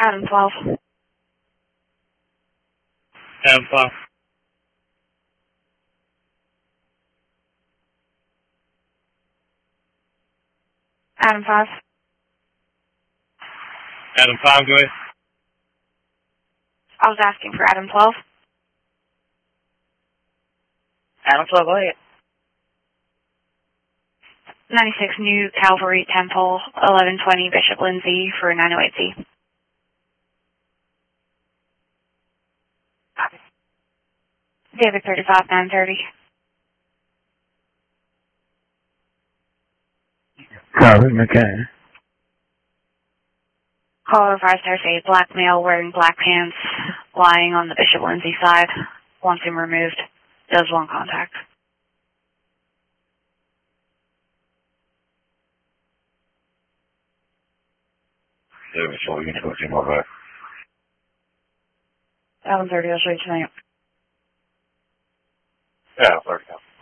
Adam 12. Adam 12. Adam 5. Adam 5, go ahead. I was asking for Adam 12. Adam 12, go ahead. 96 New Calvary Temple, 1120 Bishop Lindsay for 908C. David 35, 930. Copy, McCain. Caller advised there's a black male wearing black pants lying on the Bishop Lindsay side. Wants him removed. Does want contact. David, so you can talk to him about that. 1130, I'll show you tonight. Yeah, 30.